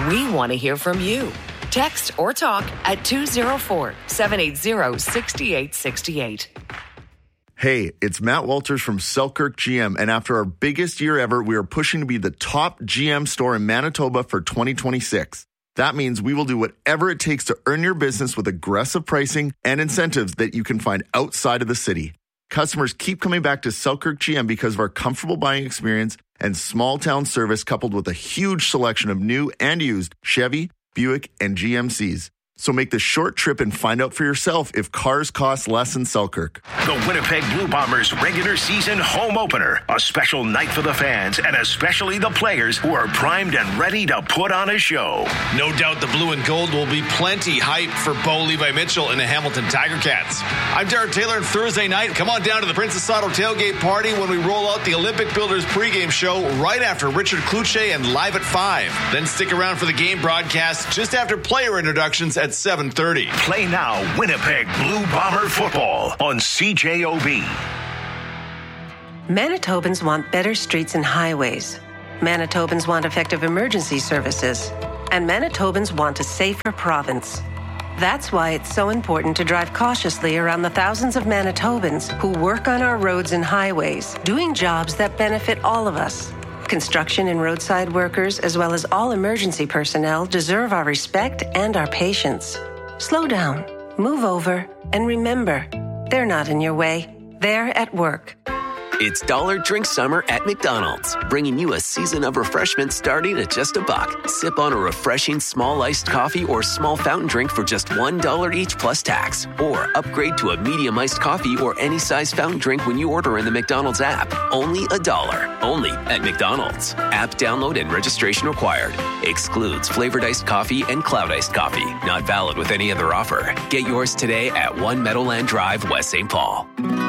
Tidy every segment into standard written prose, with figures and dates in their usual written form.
We want to hear from you. Text or talk at 204-780-6868. Hey, it's Matt Walters from Selkirk GM, and after our biggest year ever, we are pushing to be the top GM store in Manitoba for 2026. That means we will do whatever it takes to earn your business with aggressive pricing and incentives that you can find outside of the city. Customers keep coming back to Selkirk GM because of our comfortable buying experience and small town service, coupled with a huge selection of new and used Chevy, Buick, and GMCs. So make the short trip and find out for yourself if cars cost less in Selkirk. The Winnipeg Blue Bombers regular season home opener. A special night for the fans and especially the players who are primed and ready to put on a show. No doubt the blue and gold will be plenty hype for Bo Levi Mitchell and the Hamilton Tiger Cats. I'm Derek Taylor, and Thursday night, come on down to the Princess Auto tailgate party when we roll out the Olympic Builders pregame show right after Richard Kluche and Live at 5. Then stick around for the game broadcast just after player introductions at 7:30. Play now Winnipeg Blue Bomber football on CJOB. Manitobans want better streets and highways. Manitobans want effective emergency services. And Manitobans want a safer province. That's why it's so important to drive cautiously around the thousands of Manitobans who work on our roads and highways, doing jobs that benefit all of us. Construction and roadside workers, as well as all emergency personnel, deserve our respect and our patience. Slow down, move over, and remember, they're not in your way. They're at work. It's Dollar Drink Summer at McDonald's, bringing you a season of refreshment starting at just $1. Sip on a refreshing small iced coffee or small fountain drink for just $1 each plus tax. Or upgrade to a medium iced coffee or any size fountain drink when you order in the McDonald's app. Only $1. Only at McDonald's. App download and registration required. Excludes flavored iced coffee and cloud iced coffee. Not valid with any other offer. Get yours today at 1 Meadowland Drive, West St. Paul.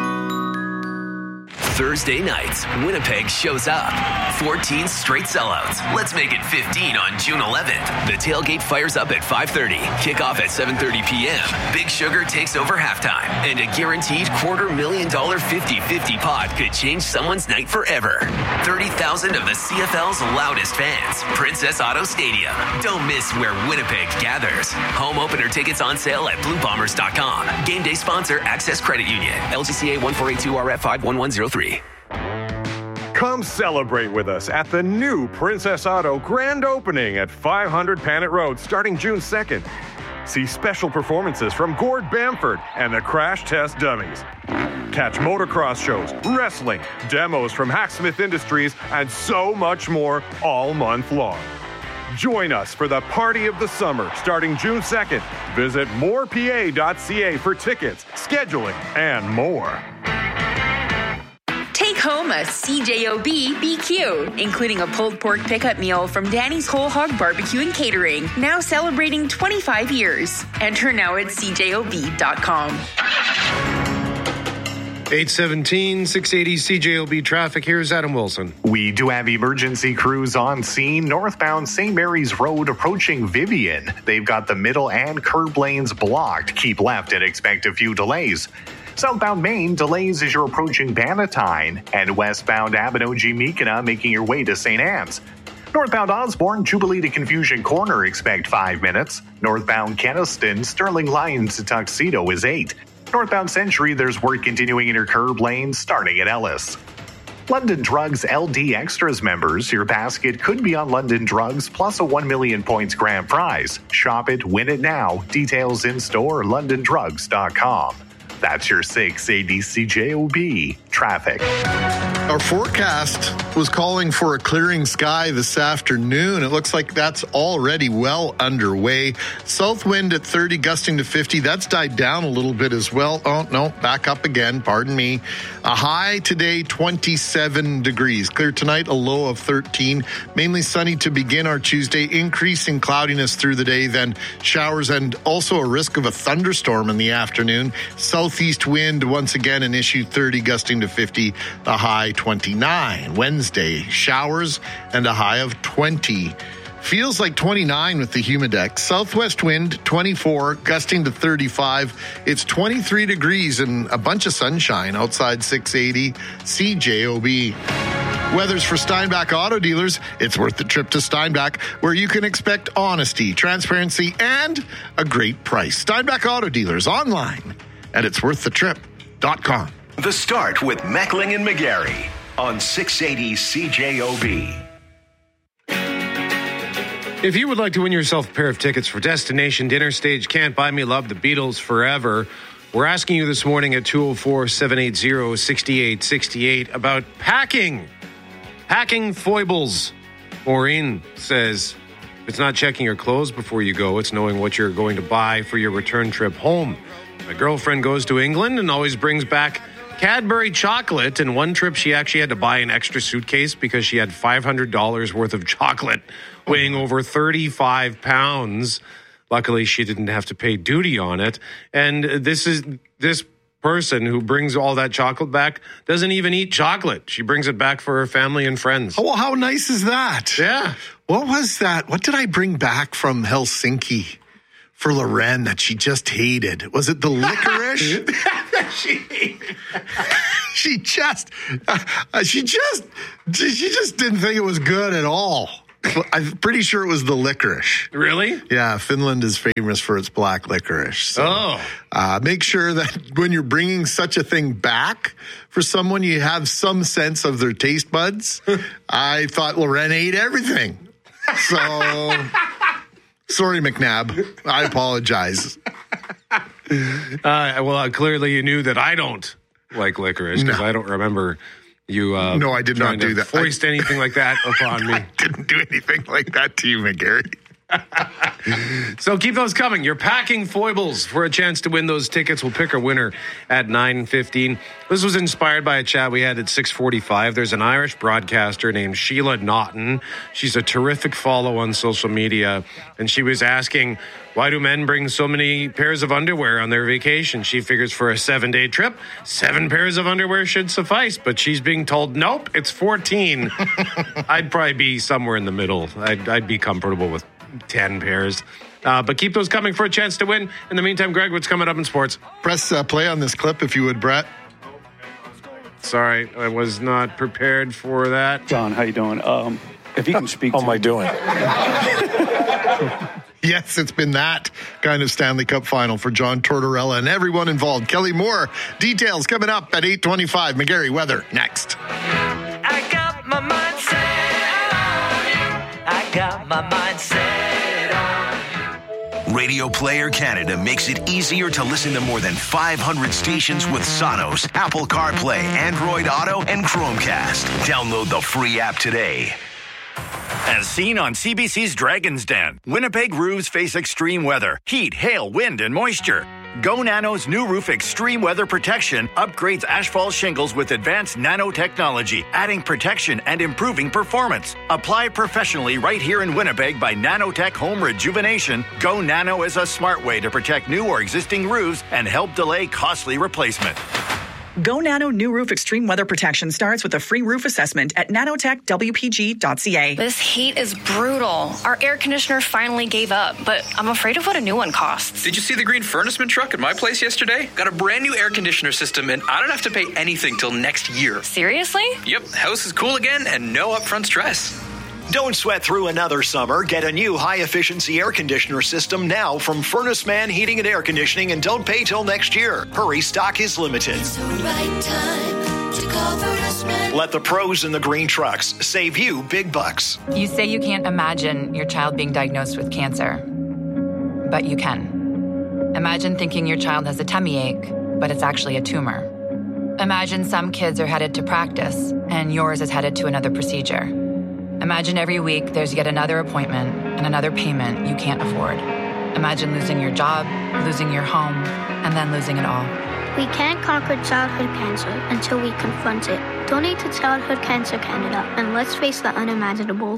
Thursday nights, Winnipeg shows up. 14 straight sellouts. Let's make it 15 on June 11th. The tailgate fires up at 5:30. Kickoff at 7:30 p.m. Big Sugar takes over halftime. And a guaranteed $250,000 50-50 pot could change someone's night forever. 30,000 of the CFL's loudest fans. Princess Auto Stadium. Don't miss where Winnipeg gathers. Home opener tickets on sale at BlueBombers.com. Game day sponsor Access Credit Union. LGCA 1482RF51103. Come celebrate with us at the new Princess Auto grand opening at 500 Panet Road starting June 2nd. See special performances from Gord Bamford and the Crash Test Dummies. Catch motocross shows, wrestling, demos from Hacksmith Industries, and so much more all month long. Join us for the party of the summer starting June 2nd. Visit morepa.ca for tickets, scheduling, and more. Take home a CJOB BQ, including a pulled pork pickup meal from Danny's Whole Hog Barbecue and Catering, now celebrating 25 years. Enter now at CJOB.com. 817, 680 CJOB traffic. Here's Adam Wilson. We do have emergency crews on scene. Northbound St. Mary's Road approaching Vivian. They've got the middle and curb lanes blocked. Keep left and expect a few delays. Southbound Maine, delays as you're approaching Bannatyne, and westbound Abinogi-Meekina making your way to St. Anne's. Northbound Osborne, Jubilee to Confusion Corner, expect 5 minutes. Northbound Keniston, Sterling Lions to Tuxedo is 8. Northbound Century, there's work continuing in your curb lane starting at Ellis. London Drugs LD Extras members, your basket could be on London Drugs plus a 1 million points grand prize. Shop it, win it now. Details in store, londondrugs.com. That's your 680 CJOB traffic. Our forecast was calling for a clearing sky this afternoon. It looks like that's already well underway. South wind at 30, gusting to 50. That's died down a little bit as well. Oh, no, back up again. Pardon me. A high today, 27 degrees. Clear tonight, a low of 13. Mainly sunny to begin our Tuesday. Increasing cloudiness through the day, then showers and also a risk of a thunderstorm in the afternoon. Southeast wind, once again, an issue 30, gusting to 50. The high 29. Wednesday, showers and a high of 20. Feels like 29 with the Humidex. Southwest wind, 24, gusting to 35. It's 23 degrees and a bunch of sunshine outside 680 CJOB. Weather's for Steinbach Auto Dealers. It's worth the trip to Steinbach, where you can expect honesty, transparency, and a great price. Steinbach Auto Dealers online at itsworththetrip.com. The Start with Meckling and McGarry on 680 CJOB. If you would like to win yourself a pair of tickets for Destination Dinner Stage Can't Buy Me Love, The Beatles Forever, we're asking you this morning at 204-780-6868 about packing foibles. Maureen says, it's not checking your clothes before you go. It's knowing what you're going to buy for your return trip home. My girlfriend goes to England and always brings back Cadbury chocolate. And one trip she actually had to buy an extra suitcase because she had $500 worth of chocolate weighing over 35 pounds. Luckily, she didn't have to pay duty on it. And this person who brings all that chocolate back doesn't even eat chocolate. She brings it back for her family and friends. Oh, how nice is that? Yeah. What was that? What did I bring back from Helsinki for Loren that she just hated? Was it the licorice? She just didn't think it was good at all. I'm pretty sure it was the licorice. Really? Yeah, Finland is famous for its black licorice. So, make sure that when you're bringing such a thing back for someone, you have some sense of their taste buds. I thought Loren ate everything. So, sorry, McNabb. I apologize. Well, clearly you knew that I don't like licorice because I don't remember you. No, I did not do that. Foist anything like that upon me. I didn't do anything like that to you, McGarry. So keep those coming. You're packing foibles for a chance to win those tickets. We'll pick a winner at 9:15. This was inspired by a chat we had at 6:45. There's an Irish broadcaster named Sheila Naughton. She's a terrific follow on social media. And she was asking, why do men bring so many pairs of underwear on their vacation? She figures for a 7-day trip, 7 pairs of underwear should suffice. But she's being told, nope, it's 14. I'd probably be somewhere in the middle. I'd be comfortable with 10 pairs. But keep those coming for a chance to win. In the meantime, Greg, what's coming up in sports? Press play on this clip if you would, Brett. Sorry, I was not prepared for that. John, how you doing? If you can speak How am I doing? Yes, it's been that kind of Stanley Cup final for John Tortorella and everyone involved. Kelly Moore, details coming up at 8:25. McGarry, weather, next. I got my mind set on you. I got my mind set on you. Radio Player Canada makes it easier to listen to more than 500 stations with Sonos, Apple CarPlay, Android Auto, and Chromecast. Download the free app today. As seen on CBC's Dragon's Den, Winnipeg roofs face extreme weather, heat, hail, wind, and moisture. Go Nano's new roof extreme weather protection upgrades asphalt shingles with advanced nanotechnology, adding protection and improving performance. Apply professionally right here in Winnipeg by Nanotech Home Rejuvenation. Go Nano is a smart way to protect new or existing roofs and help delay costly replacement. Go Nano New Roof Extreme Weather Protection starts with a free roof assessment at nanotechwpg.ca. This heat is brutal. Our air conditioner finally gave up, but I'm afraid of what a new one costs. Did you see the green furnaceman truck at my place yesterday? Got a brand new air conditioner system, and I don't have to pay anything till next year. Seriously? Yep, house is cool again and no upfront stress. Don't sweat through another summer. Get a new high-efficiency air conditioner system now from Furnace Man Heating and Air Conditioning and don't pay till next year. Hurry, stock is limited. It's the right time to call Furnace Man. Let the pros in the green trucks save you big bucks. You say you can't imagine your child being diagnosed with cancer, but you can. Imagine thinking your child has a tummy ache, but it's actually a tumor. Imagine some kids are headed to practice and yours is headed to another procedure. Imagine every week there's yet another appointment and another payment you can't afford. Imagine losing your job, losing your home, and then losing it all. We can't conquer childhood cancer until we confront it. Donate to Childhood Cancer Canada and let's face the unimaginable.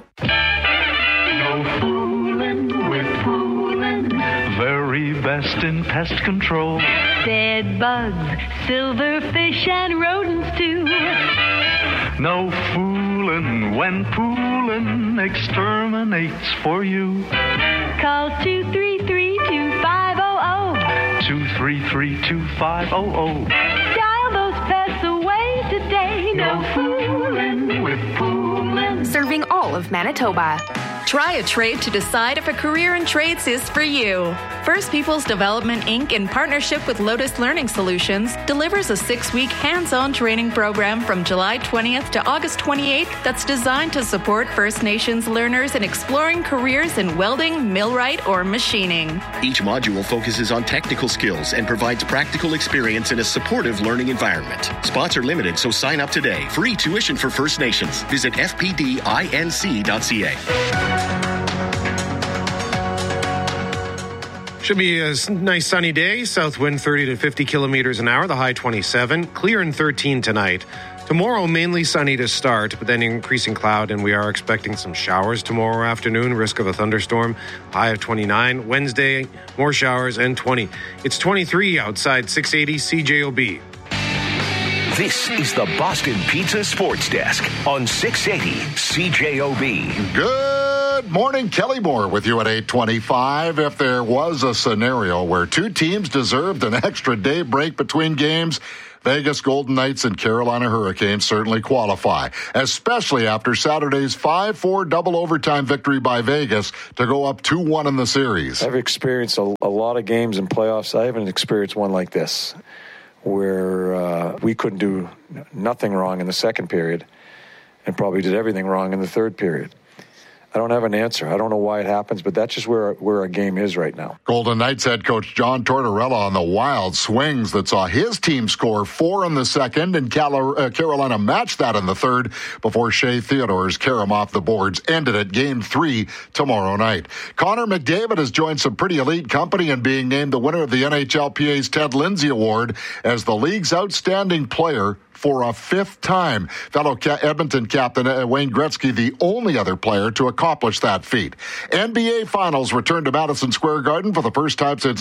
No fooling with fooling. Very best in pest control. Bed bugs, silverfish, and rodents too. No fooling when poolin' exterminates for you. Call 233-2500. 233-2500. Dial those pests away today. No fooling Poolin' with Poolin'. Serving all of Manitoba. Try a trade to decide if a career in trades is for you. First Peoples Development, Inc., in partnership with Lotus Learning Solutions, delivers a 6-week hands-on training program from July 20th to August 28th that's designed to support First Nations learners in exploring careers in welding, millwright, or machining. Each module focuses on technical skills and provides practical experience in a supportive learning environment. Spots are limited, so sign up today. Free tuition for First Nations. Visit fpdinc.ca. Should be a nice sunny day. South wind 30 to 50 kilometers an hour. The high 27. Clear and 13 tonight. Tomorrow, mainly sunny to start, but then increasing cloud, and we are expecting some showers tomorrow afternoon. Risk of a thunderstorm. High of 29. Wednesday, more showers and 20. It's 23 outside 680 CJOB. This is the Boston Pizza Sports Desk on 680 CJOB. Good morning, Kelly Moore with you at 8:25. If there was a scenario where two teams deserved an extra day break between games, Vegas Golden Knights and Carolina Hurricanes certainly qualify, especially after Saturday's 5-4 double overtime victory by Vegas to go up 2-1 in the series. I've experienced a lot of games in playoffs. I haven't experienced one like this, where we couldn't do nothing wrong in the second period and probably did everything wrong in the third period. I don't have an answer. I don't know why it happens, but that's just where our game is right now. Golden Knights head coach John Tortorella on the wild swings that saw his team score 4 in the second, and Carolina matched that in the third before Shea Theodore's carom off the boards ended at Game 3 tomorrow night. Connor McDavid has joined some pretty elite company in being named the winner of the NHLPA's Ted Lindsay Award as the league's outstanding player for a 5th time. Fellow Edmonton captain Wayne Gretzky, the only other player to accomplish that feat. NBA Finals return to Madison Square Garden for the first time since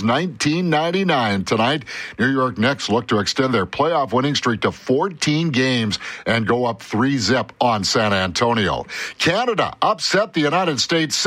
1999 tonight. New York Knicks look to extend their playoff winning streak to 14 games and go up 3-0 on San Antonio. Canada upset the United States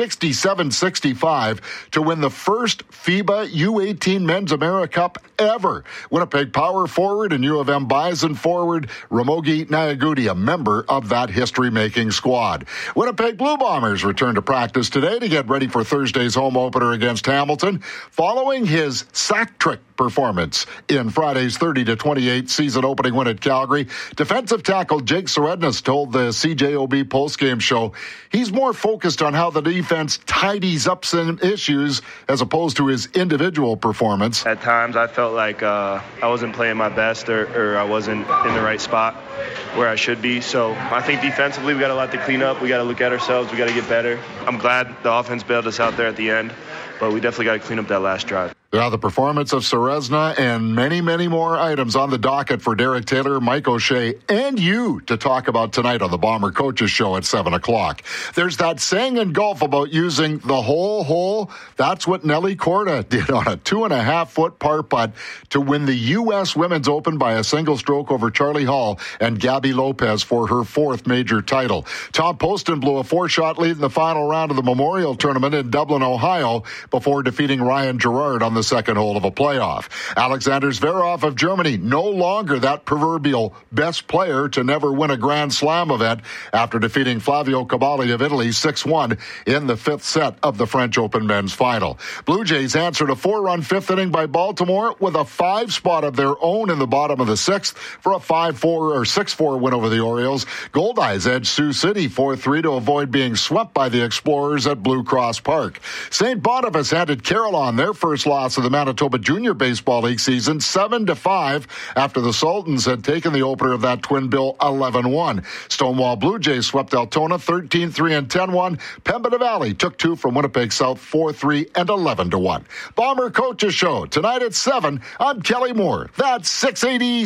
67-65 to win the first FIBA U18 Men's America Cup ever. Winnipeg power forward and U of M Bison forward Ramogi Nayagudi, a member of that history-making squad. Winnipeg Blue Bombers return to practice today to get ready for Thursday's home opener against Hamilton, following his sack trick performance in Friday's 30-28 season opening win at Calgary. Defensive tackle Jake Serednis told the CJOB postgame show he's more focused on how the defense tidies up some issues as opposed to his individual performance. At times I felt like I wasn't playing my best or I wasn't in the right spot where I should be. So I think defensively we got a lot to clean up. We got to look at ourselves. We got to get better. I'm glad the offense bailed us out there at the end, but we definitely got to clean up that last drive. Yeah, the performance of Seresna and many, many more items on the docket for Derek Taylor, Mike O'Shea, and you to talk about tonight on the Bomber Coaches Show at 7 o'clock. There's that saying in golf about using the whole hole. That's what Nelly Korda did on a 2.5-foot par putt to win the U.S. Women's Open by a single stroke over Charlie Hall and Gabby Lopez for her 4th major title. Tom Poston blew a 4-shot lead in the final round of the Memorial Tournament in Dublin, Ohio, before defeating Ryan Gerard on the second hole of a playoff. Alexander Zverev of Germany, no longer that proverbial best player to never win a Grand Slam event after defeating Flavio Cavalli of Italy 6-1 in the 5th set of the French Open men's final. Blue Jays answered a 4-run 5th inning by Baltimore with a 5 spot of their own in the bottom of the 6th for a 5-4 or 6-4 win over the Orioles. Goldeyes edged Sioux City 4-3 to avoid being swept by the Explorers at Blue Cross Park. St. Boniface handed Carillon their first loss of the Manitoba Junior Baseball League season 7-5 after the Sultans had taken the opener of that twin bill 11-1. Stonewall Blue Jays swept Altona 13-3 and 10-1. Pembina Valley took 2 from Winnipeg South 4-3 and 11-1. Bomber Coaches Show tonight at 7. I'm Kelly Moore. That's 680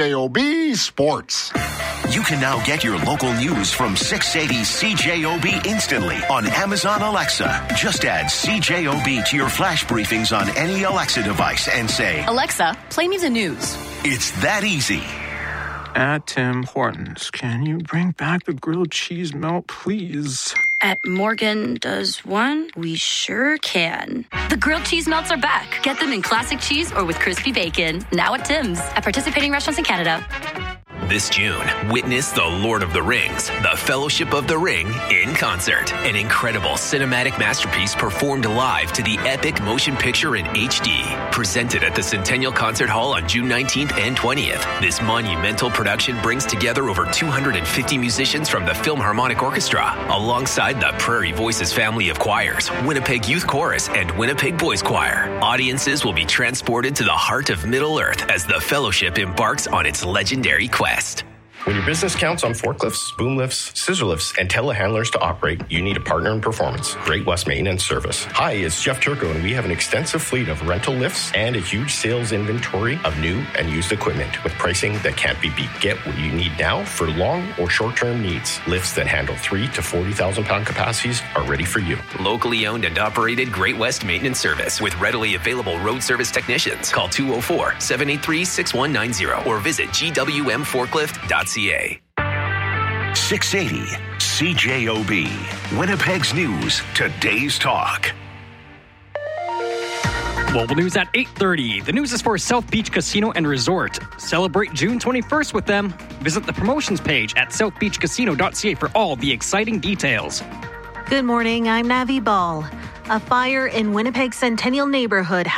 CJOB Sports. You can now get your local news from 680 CJOB instantly on Amazon Alexa. Just add CJOB to your flash briefings on any Alexa device and say, Alexa, play me the news. It's that easy. At Tim Hortons, can you bring back the grilled cheese melt, please? At Morgan Does One, we sure can. The grilled cheese melts are back. Get them in classic cheese or with crispy bacon. Now at Tim's. At participating restaurants in Canada. This June, witness The Lord of the Rings, The Fellowship of the Ring in concert. An incredible cinematic masterpiece performed live to the epic motion picture in HD. Presented at the Centennial Concert Hall on June 19th and 20th. This monumental production brings together over 250 musicians from the Philharmonic Orchestra, alongside the Prairie Voices family of choirs, Winnipeg Youth Chorus, and Winnipeg Boys Choir. Audiences will be transported to the heart of Middle-earth as the Fellowship embarks on its legendary quest. When your business counts on forklifts, boom lifts, scissor lifts, and telehandlers to operate, you need a partner in performance. Great West Maintenance Service. Hi, it's Jeff Turco, and we have an extensive fleet of rental lifts and a huge sales inventory of new and used equipment with pricing that can't be beat. Get what you need now for long or short-term needs. Lifts that handle 3 to 40,000 pound capacities are ready for you. Locally owned and operated Great West Maintenance Service with readily available road service technicians. Call 204-783-6190 or visit gwmforklift.ca. 680 CJOB, Winnipeg's News, Today's Talk. Global news at 8:30. The news is for South Beach Casino and Resort. Celebrate June 21st with them. Visit the promotions page at southbeachcasino.ca for all the exciting details. Good morning, I'm Navi Ball. A fire in Winnipeg Centennial neighborhood